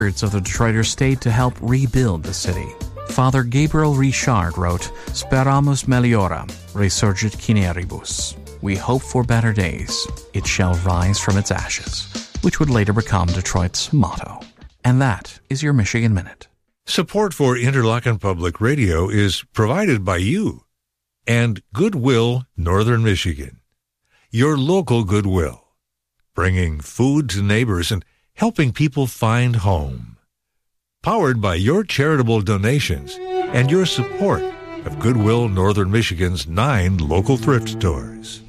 of the Detroiter State to help rebuild the city. Father Gabriel Richard wrote, Speramus meliora, resurgit cineribus. We hope for better days. It shall rise from its ashes, which would later become Detroit's motto. And that is your Michigan Minute. Support for Interlochen Public Radio is provided by you and Goodwill Northern Michigan, your local Goodwill, bringing food to neighbors and helping people find home. Powered by your charitable donations and your support of Goodwill Northern Michigan's 9 local thrift stores.